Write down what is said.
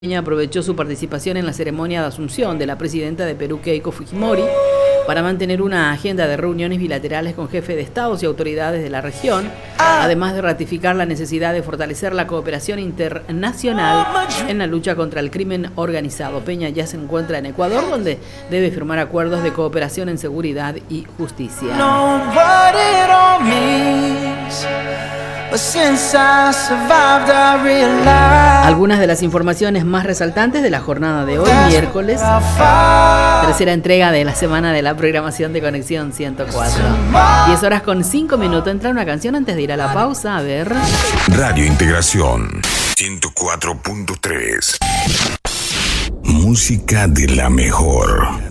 Peña aprovechó su participación en la ceremonia de asunción de la presidenta de Perú, Keiko Fujimori, para mantener una agenda de reuniones bilaterales con jefes de estados y autoridades de la región, además de ratificar la necesidad de fortalecer la cooperación internacional en la lucha contra el crimen organizado. Peña ya se encuentra en Ecuador, donde debe firmar acuerdos de cooperación en seguridad y justicia. Algunas de las informaciones más resaltantes de la jornada de hoy, miércoles, tercera entrega de la semana de la programación de Conexión 104. 10 horas con 5 minutos. Entra una canción antes de ir a la pausa. A ver. Radio Integración 104.3. Música de la mejor.